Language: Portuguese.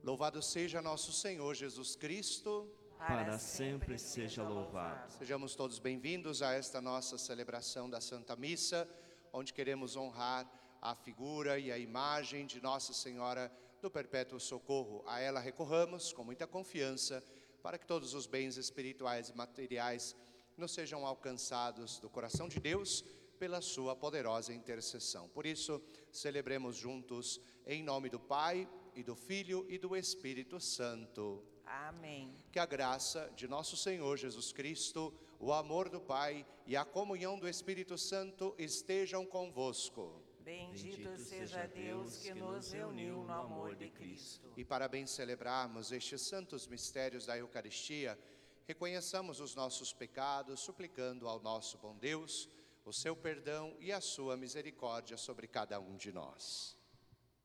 Louvado seja nosso Senhor Jesus Cristo. Para sempre seja louvado. Sejamos todos bem-vindos a esta nossa celebração da Santa Missa, onde queremos honrar a figura e a imagem de Nossa Senhora do Perpétuo Socorro. A ela recorramos com muita confiança para que todos os bens espirituais e materiais nos sejam alcançados do coração de Deus pela sua poderosa intercessão. Por isso, celebremos juntos em nome do Pai e do Filho e do Espírito Santo. Amém. Que a graça de nosso Senhor Jesus Cristo, o amor do Pai e a comunhão do Espírito Santo estejam convosco. Bendito seja Deus que nos reuniu no amor de Cristo. E para bem celebrarmos estes santos mistérios da Eucaristia, reconheçamos os nossos pecados, suplicando ao nosso bom Deus o seu perdão e a sua misericórdia sobre cada um de nós.